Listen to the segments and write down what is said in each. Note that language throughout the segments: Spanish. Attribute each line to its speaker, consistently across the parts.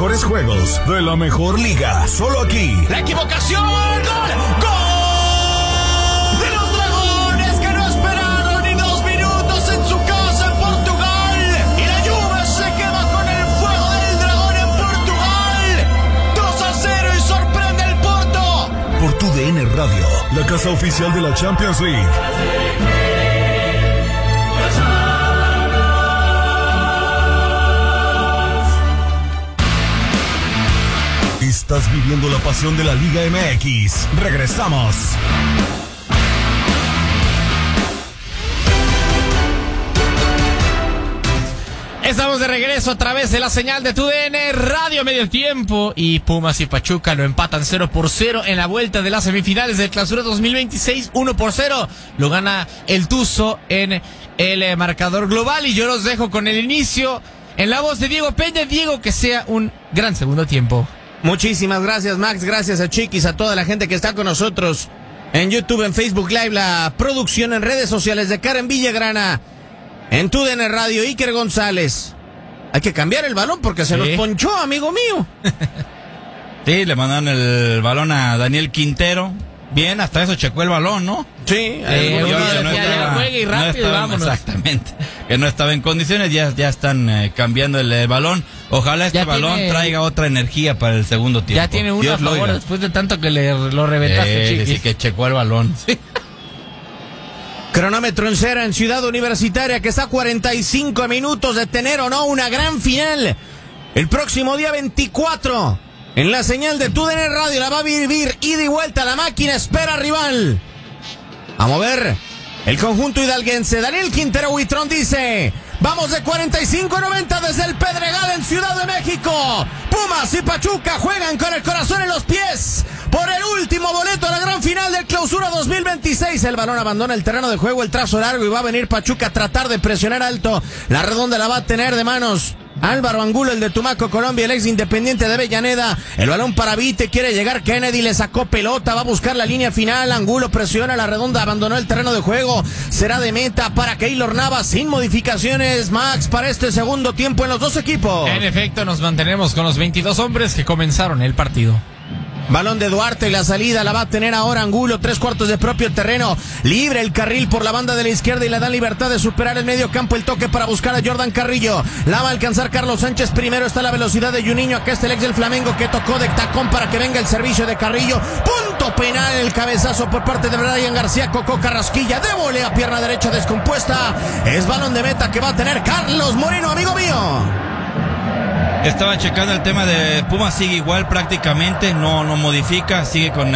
Speaker 1: mejores juegos de la mejor liga. Solo aquí.
Speaker 2: La equivocación. ¡Gol! ¡Gol! De los Dragones que no esperaron ni 2 minutos en su casa en Portugal. Y la Juve se queda con el fuego del Dragón en Portugal. 2-0 y sorprende el Porto.
Speaker 1: Por tu DN Radio, la casa oficial de la Champions League. Estás viviendo la pasión de la Liga MX. Regresamos.
Speaker 3: Estamos de regreso a través de la señal de TUDN Radio. Medio tiempo y Pumas y Pachuca lo empatan 0-0 en la vuelta de las semifinales del Clausura 2026. 1-0 lo gana el Tuzo en el marcador global. Y yo los dejo con el inicio en la voz de Diego Peña. Diego, que sea un gran segundo tiempo.
Speaker 4: Muchísimas gracias, Max, gracias a Chiquis, a toda la gente que está con nosotros en YouTube, en Facebook Live, la producción en redes sociales de Karen Villagrana, en TUDN Radio, Iker González. Hay que cambiar el balón porque se los ponchó, amigo mío.
Speaker 5: Sí, le mandaron el balón a Daniel Quintero. Bien, hasta eso checó el balón, ¿no?
Speaker 4: Sí,
Speaker 3: juegue y rápido, vámonos.
Speaker 5: Exactamente, que no estaba en condiciones, ya están cambiando el balón. Ojalá este balón traiga otra energía para el segundo tiempo.
Speaker 3: Ya tiene uno a favor después de tanto que lo reventaste, Chiquis.
Speaker 5: Sí, que checó el balón. Sí.
Speaker 4: Cronómetro en cera en Ciudad Universitaria, que está a 45 minutos de tener o no una gran final. El próximo día 24, en la señal de TUDN Radio, la va a vivir ida y vuelta. La máquina espera rival. A mover el conjunto hidalguense. Daniel Quintero Huitrón dice: vamos de 45 a 90 desde el Pedregal en Ciudad de México. Pumas y Pachuca juegan con el corazón en los pies por el último boleto a la gran final del Clausura 2026. El balón abandona el terreno de juego, el trazo largo, y va a venir Pachuca a tratar de presionar alto. La redonda la va a tener de manos Álvaro Angulo, el de Tumaco, Colombia, el ex Independiente de Avellaneda. El balón para Vite, quiere llegar Kennedy, le sacó pelota, va a buscar la línea final. Angulo presiona la redonda, abandonó el terreno de juego. Será de meta para Keylor Navas, sin modificaciones, Max, para este segundo tiempo en los dos equipos.
Speaker 3: En efecto, nos mantenemos con los 22 hombres que comenzaron el partido.
Speaker 4: Balón de Duarte, la salida la va a tener ahora Angulo, 3/4 de propio terreno, libre el carril por la banda de la izquierda y le da libertad de superar el medio campo. El toque para buscar a Jordan Carrillo, la va a alcanzar Carlos Sánchez primero. Está la velocidad de Juninho, acá está el ex del Flamengo que tocó de tacón para que venga el servicio de Carrillo. Punto penal, el cabezazo por parte de Brian García. Cocó Carrasquilla de volea, pierna derecha descompuesta. Es balón de meta que va a tener Carlos Moreno, amigo mío.
Speaker 5: Estaba checando el tema de Pumas, sigue igual prácticamente, no modifica, sigue con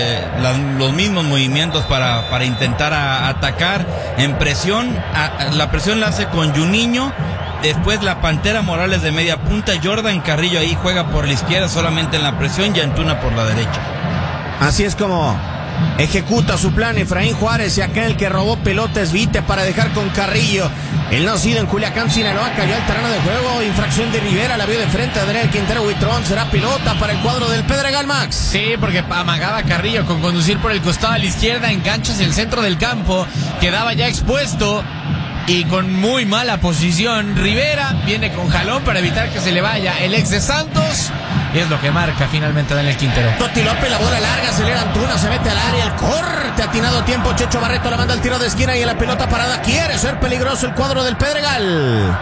Speaker 5: los mismos movimientos para intentar atacar en presión. La presión la hace con Juninho, después la Pantera Morales de media punta, Jordan Carrillo ahí juega por la izquierda solamente en la presión y Antuna por la derecha.
Speaker 4: Así es como ejecuta su plan Efraín Juárez, y acá el que robó pelota es Vite para dejar con Carrillo. El nacido en Culiacán, Sinaloa, cayó al terreno de juego. Infracción de Rivera, la vio de frente a Daniel Quintero Huitrón. Será pelota para el cuadro del Pedregal, Max.
Speaker 3: Sí, porque amagaba Carrillo con conducir por el costado a la izquierda, engancha hacia el centro del campo, quedaba ya expuesto y con muy mala posición. Rivera viene con jalón para evitar que se le vaya el ex de Santos, y es lo que marca finalmente Daniel Quintero.
Speaker 4: Toti López, la bola larga, acelera Antuna, se mete al área, el corte atinado a tiempo. Checho Barreto la manda al tiro de esquina y en la pelota parada. Quiere ser peligroso el cuadro del Pedregal.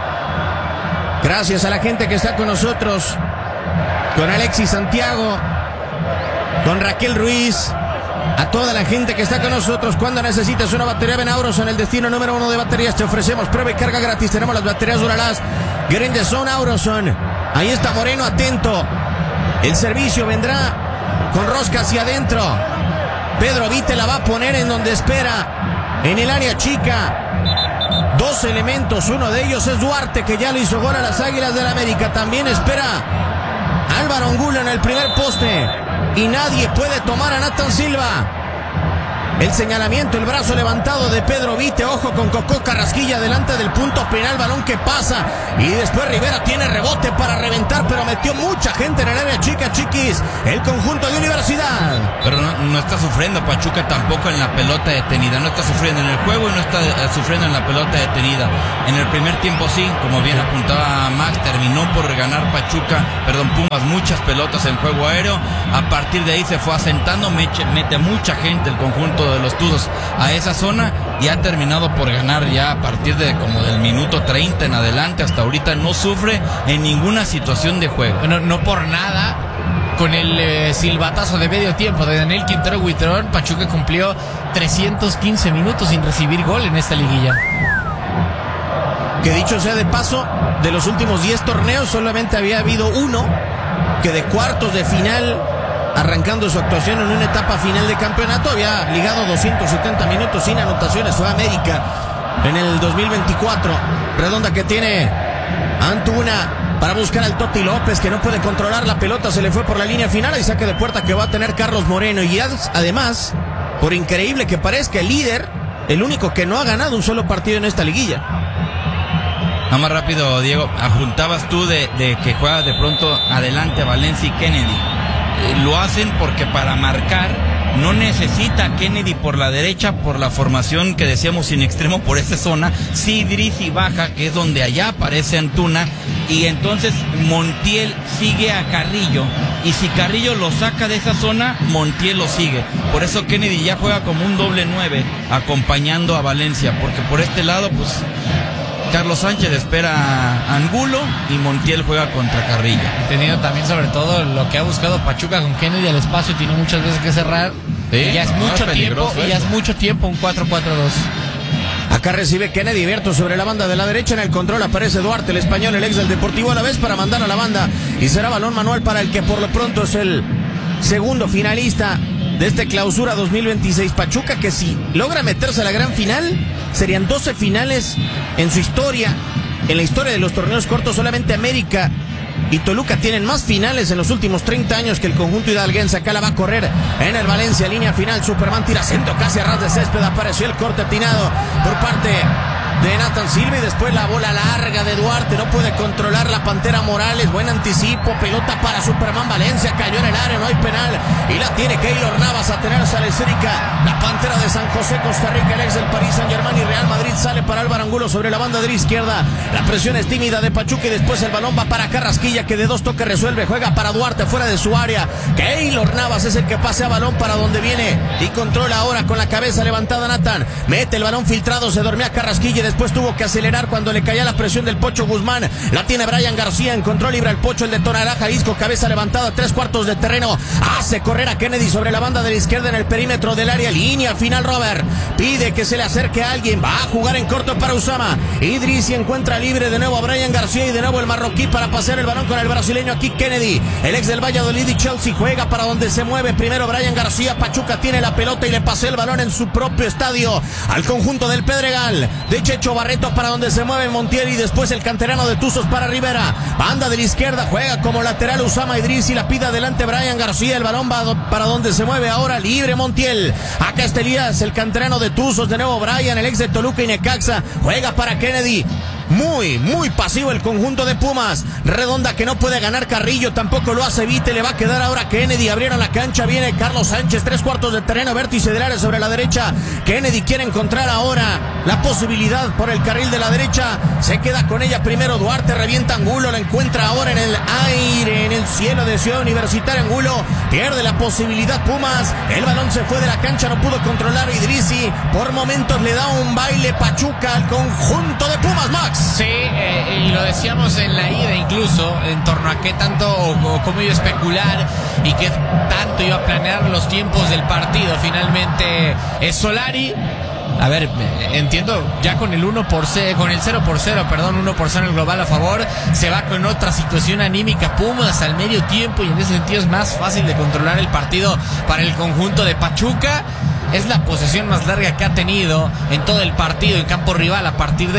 Speaker 4: Gracias a la gente que está con nosotros, con Alexis Santiago, con Raquel Ruiz, a toda la gente que está con nosotros. Cuando necesites una batería, ven a Auroson, el destino número 1 de baterías. Te ofrecemos prueba y carga gratis. Tenemos las baterías Duralast Green de Zone Auroson. Ahí está Moreno, atento. El servicio vendrá con rosca hacia adentro. Pedro Vite la va a poner en donde espera, en el área chica. Dos elementos, uno de ellos es Duarte, que ya le hizo gol a las Águilas del América. También espera Álvaro Angulo en el primer poste, y nadie puede tomar a Nathan Silva. El señalamiento, el brazo levantado de Pedro Vite. Ojo con Cocó Carrasquilla delante del punto penal. Balón que pasa y después Rivera tiene rebote para reventar, pero metió mucha gente en el área chica. domina Chiquis, el conjunto de Universidad.
Speaker 5: Pero no está sufriendo Pachuca tampoco en la pelota detenida. No está sufriendo en el juego y no está sufriendo en la pelota detenida. En el primer tiempo sí, como bien apuntaba Max, terminó por ganar Pumas muchas pelotas en juego aéreo. A partir de ahí se fue asentando, mete a mucha gente el conjunto de los Tuzos a esa zona y ha terminado por ganar ya a partir de como del minuto 30 en adelante. Hasta ahorita no sufre en ninguna situación de juego.
Speaker 3: Bueno, no por nada, con el silbatazo de medio tiempo de Daniel Quintero Huitrón, Pachuca cumplió 315 minutos sin recibir gol en esta liguilla.
Speaker 4: Que dicho sea de paso, de los últimos 10 torneos solamente había habido uno que de cuartos de final, arrancando su actuación en una etapa final de campeonato, había ligado 270 minutos sin anotaciones. Fue América en el 2024. Redonda que tiene Antuna para buscar al Toti López, que no puede controlar la pelota, se le fue por la línea final. Y saque de puerta que va a tener Carlos Moreno. Y además, por increíble que parezca, el líder, el único que no ha ganado un solo partido en esta liguilla.
Speaker 5: Nada más rápido, Diego, apuntabas tú de que juega de pronto adelante Valencia y Kennedy. Lo hacen porque para marcar no necesita a Kennedy por la derecha, por la formación que decíamos sin extremo por esa zona. Sí, Idrissi baja, que es donde allá aparece Antuna, y entonces Montiel sigue a Carrillo, y si Carrillo lo saca de esa zona, Montiel lo sigue. Por eso Kennedy ya juega como un doble 9 acompañando a Valencia, porque por este lado pues Carlos Sánchez espera a Angulo y Montiel juega contra Carrillo.
Speaker 3: Teniendo también sobre todo lo que ha buscado Pachuca con Kennedy al espacio, tiene muchas veces que cerrar.
Speaker 5: Sí,
Speaker 3: y ya es mucho tiempo un 4-4-2.
Speaker 4: Acá recibe Kennedy abierto sobre la banda de la derecha. En el control aparece Duarte, el español, el ex del Deportivo Alavés, para mandar a la banda. Y será balón manual para el que por lo pronto es el segundo finalista de este clausura 2026. Pachuca, que si logra meterse a la gran final, serían 12 finales en su historia. En la historia de los torneos cortos, solamente América y Toluca tienen más finales en los últimos 30 años que el conjunto hidalguense. Acá la va a correr en el Valencia, línea final. Superman tira centro casi a ras de césped. Apareció el corte atinado por parte de Nathan Silva, y después la bola larga de Duarte. No puede controlar la Pantera Morales. Buen anticipo, pelota para Superman. Valencia cayó en el área, no hay penal, y la tiene Keylor Navas a tener sale cerca. La Pantera de San José, Costa Rica, el ex del Paris Saint-Germain y Real Madrid. Sale para Álvaro Angulo sobre la banda de la izquierda. La presión es tímida de Pachuca, y después el balón va para Carrasquilla, que de 2 toques resuelve. Juega para Duarte fuera de su área. Keylor Navas es el que pasea balón para donde viene y controla ahora con la cabeza levantada Nathan. Mete el balón filtrado, se dormía Carrasquilla y después tuvo que acelerar cuando le caía la presión del Pocho Guzmán. La tiene Brian García, en control libre el Pocho, el de Tonalá, Jalisco, cabeza levantada, 3/4 de terreno. Hace correr a Kennedy sobre la banda de la izquierda en el perímetro del área. Línea final, Robert pide que se le acerque a alguien. Va a jugar en corto para Usama. Idrissi encuentra libre de nuevo a Brian García, y de nuevo el marroquí para pasear el balón con el brasileño. Aquí Kennedy, el ex del Valladolid y Chelsea, juega para donde se mueve primero Brian García. Pachuca tiene la pelota y le pasea el balón en su propio estadio al conjunto del Pedregal de Checho Barreto, para donde se mueve Montiel, y después el canterano de Tuzos para Rivera. Banda de la izquierda, juega como lateral Usama Idrissi, la pide adelante Brian García. El balón va para donde se mueve ahora libre Montiel. Acá está Elías, el canterano de Tuzos, de nuevo Brian, el ex de Toluca y Necaxa, juega para Kennedy. Muy pasivo el conjunto de Pumas. Redonda que no puede ganar Carrillo, tampoco lo hace Vite, le va a quedar ahora Kennedy. Abrieron la cancha, viene Carlos Sánchez, 3/4 de terreno, vértice del área sobre la derecha. Kennedy quiere encontrar ahora la posibilidad por el carril de la derecha, se queda con ella primero Duarte, revienta Angulo, la encuentra ahora en el aire, en el cielo de Ciudad Universitaria. Angulo pierde la posibilidad Pumas, el balón se fue de la cancha, no pudo controlar Idrissi. Por momentos le da un baile Pachuca al conjunto de Pumas, Max.
Speaker 3: Sí, y lo decíamos en la ida incluso, en torno a qué tanto o cómo iba a especular y qué tanto iba a planear los tiempos del partido. Finalmente Solari, a ver, entiendo, ya con el 1-0, con el 0-0, 1-0 el global a favor, se va con otra situación anímica Pumas al medio tiempo, y en ese sentido es más fácil de controlar el partido para el conjunto de Pachuca. Es la posesión más larga que ha tenido en todo el partido en campo rival a partir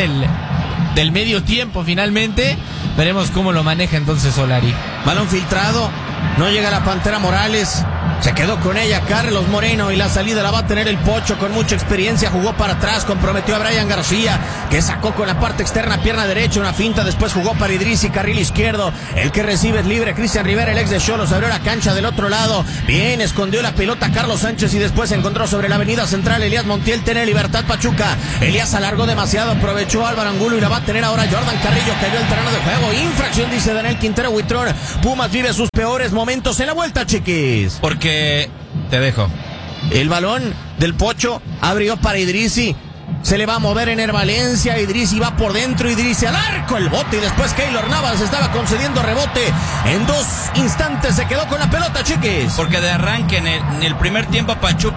Speaker 3: del medio tiempo. Finalmente veremos cómo lo maneja entonces Solari.
Speaker 4: Balón filtrado No llega la Pantera Morales. Se quedó con ella Carlos Moreno y la salida la va a tener el Pocho con mucha experiencia. Jugó para atrás, comprometió a Brian García, que sacó con la parte externa, pierna derecha, una finta. Después jugó para Idrissi, carril izquierdo. El que recibe es libre, Cristian Rivera, el ex de Xolos, abrió la cancha del otro lado. Bien, escondió la pelota Carlos Sánchez y después encontró sobre la avenida central Elías Montiel. Tiene libertad Pachuca. Elías alargó demasiado, aprovechó Álvaro Angulo y la va a tener ahora Jordan Carrillo. Cayó el terreno de juego. Infracción, dice Daniel Quintero Huitrón. Pumas vive sus peores momentos en la vuelta, chiquis.
Speaker 5: Porque te dejo.
Speaker 4: El balón del Pocho abrió para Idrissi. Se le va a mover Ener Valencia. Idrissi va por dentro. Idrissi al arco. El bote. Y después Keylor Navas estaba concediendo rebote. En 2 instantes se quedó con la pelota, chiquis.
Speaker 5: Porque de arranque en el primer tiempo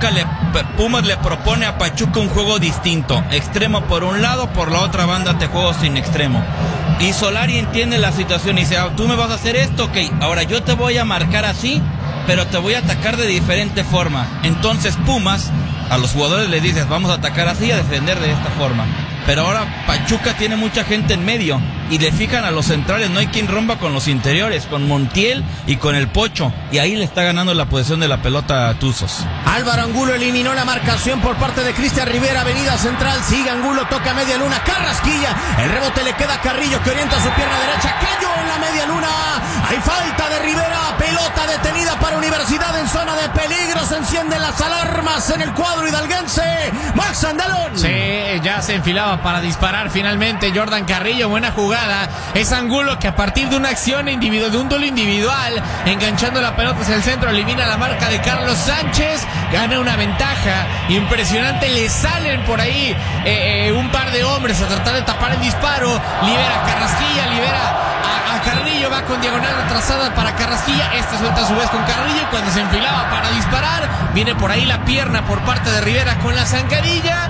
Speaker 5: Pumas le propone a Pachuca un juego distinto. Extremo por un lado, por la otra banda te juego sin extremo. Y Solari entiende la situación y dice, tú me vas a hacer esto, ok. Ahora yo te voy a marcar así, pero te voy a atacar de diferente forma. Entonces Pumas, a los jugadores les dices, vamos a atacar así y a defender de esta forma. Pero ahora Pachuca tiene mucha gente en medio y le fijan a los centrales, no hay quien rompa con los interiores, con Montiel y con el Pocho. Y ahí le está ganando la posesión de la pelota a Tuzos.
Speaker 4: Álvaro Angulo eliminó la marcación por parte de Cristian Rivera, avenida central, sigue Angulo, toca media luna, Carrasquilla, el rebote le queda a Carrillo que orienta su pierna derecha, cayó en la media luna, hay falta de Rivera, pelota detenida para Universidad en zona de peligro, se encienden las alarmas en el cuadro hidalguense, Max Andalón.
Speaker 3: Sí, ya se enfilaba para disparar finalmente Jordan Carrillo, buena jugada, es Angulo que a partir de una acción individual, de un duelo individual, enganchando la pelota hacia el centro, elimina la marca de Carlos Sánchez, gana una ventaja impresionante, le salen por ahí un par de hombres a tratar de tapar el disparo, libera a Carrasquilla, libera a Carrillo, va con diagonal retrasada para Carrasquilla, suelta a su vez con Carrillo, cuando se enfilaba para disparar, viene por ahí la pierna por parte de Rivera con la zancadilla,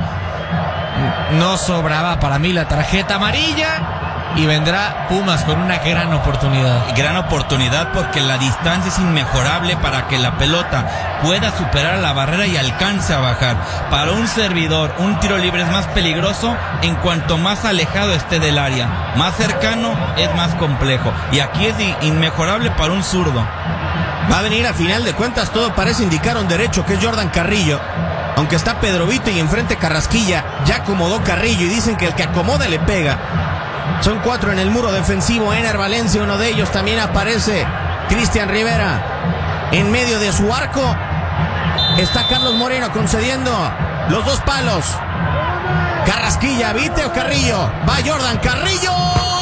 Speaker 3: no sobraba para mí la tarjeta amarilla. Y vendrá Pumas con una gran oportunidad.
Speaker 5: Gran oportunidad porque la distancia es inmejorable para que la pelota pueda superar la barrera y alcance a bajar. Para un servidor, un tiro libre es más peligroso en cuanto más alejado esté del área. Más cercano es más complejo. Y aquí es inmejorable para un zurdo.
Speaker 4: Va a venir a final de cuentas, todo parece indicar un derecho que es Jordan Carrillo. Aunque está Pedro Vito y enfrente Carrasquilla, ya acomodó Carrillo y dicen que el que acomoda le pega. Son 4 en el muro defensivo, Ener Valencia, uno de ellos, también aparece Cristian Rivera. En medio de su arco está Carlos Moreno concediendo los 2 palos. Carrasquilla, Vite o Carrillo, va Jordan Carrillo.